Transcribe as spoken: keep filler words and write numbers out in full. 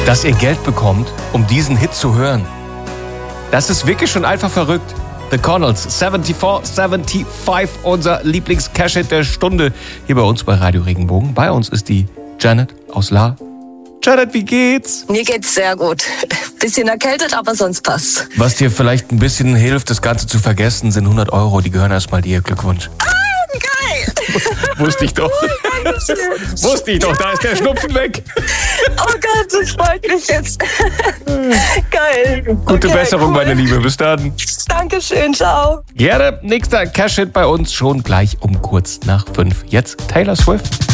dass ihr Geld bekommt, um diesen Hit zu hören. Das ist wirklich schon einfach verrückt. The Connells, vierundsiebzig fünfundsiebzig, unser Lieblings-Cash-Hit der Stunde hier bei uns bei Radio Regenbogen. Bei uns ist die Janet aus La. Janet, wie geht's? Mir geht's sehr gut. Bisschen erkältet, aber sonst passt. Was dir vielleicht ein bisschen hilft, das Ganze zu vergessen, sind hundert Euro. Die gehören erstmal dir. Glückwunsch. Ah, geil! Wusste ich doch. Wusste ich doch, da ist der Schnupfen weg. Oh Gott, das freut mich jetzt. Geil. Gute okay, Besserung, cool. meine Liebe. Bis dann. Dankeschön, ciao. Gerne. Nächster Cash-Hit bei uns schon gleich um kurz nach fünf. Jetzt Taylor Swift.